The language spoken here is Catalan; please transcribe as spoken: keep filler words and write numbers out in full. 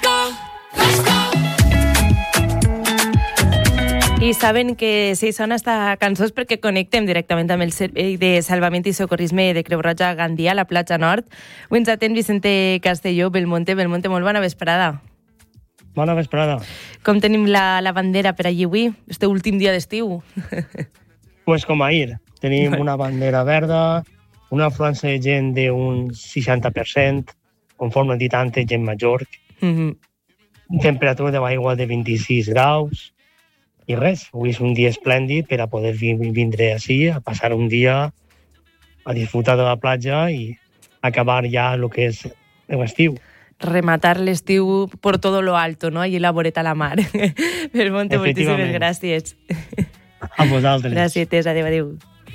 I saben que si sona esta cançó és perquè connectem directament amb el Servei de Salvament i Socorrisme de Creu Roja a Gandia, a la platja nord. Avui ens atén Vicente Castelló, Belmonte. Belmonte, molt bona vesprada. Bona vesprada. Com tenim la, la bandera per allí avui, este últim dia d'estiu? Pues com ahir. Tenim una bandera verda, una afluència de gent d'un seixanta per cent, conforme dit antes, gent major, Mm-hmm. temperatura de l'aigua de vint-i-sis graus, i res, avui és un dia esplèndid per a poder vindre així, a passar un dia a disfrutar de la platja i acabar ja el que és l'estiu. Rematar l'estiu por todo lo alto, ¿no? Allí la voreta a la mar. Belmonte, moltíssimes gràcies. A vosaltres. Gràcies, adéu, adéu.